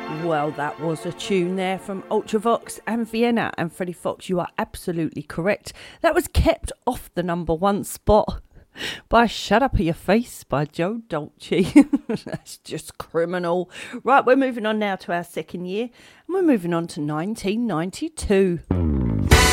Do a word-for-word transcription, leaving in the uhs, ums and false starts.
Well, that was a tune there from Ultravox and Vienna. And Freddie Fox, you are absolutely correct. That was kept off the number one spot by Shut Up Your Face by Joe Dolce. That's just criminal. Right, we're moving on now to our second year. And we're moving on to nineteen ninety-two.